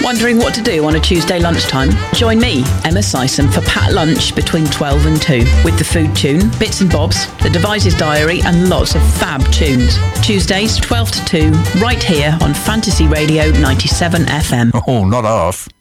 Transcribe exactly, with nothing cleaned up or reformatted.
Wondering what to do on a Tuesday lunchtime? Join me, Emma Sison, for Pat Lunch between twelve and two with the food tune, bits and bobs, the Devices Diary and lots of fab tunes. Tuesdays twelve to two, right here on Fantasy Radio ninety-seven F M. Oh, not half.